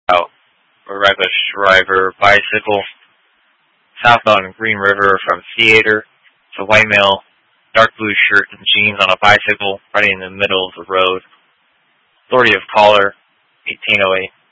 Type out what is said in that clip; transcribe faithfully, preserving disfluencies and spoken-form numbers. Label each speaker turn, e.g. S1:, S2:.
S1: out. Rebecca Shriver bicycle. Southbound Green River from theater. It's a white male, dark blue shirt and jeans on a bicycle riding in the middle of the road. Authority of caller, eighteen oh eight.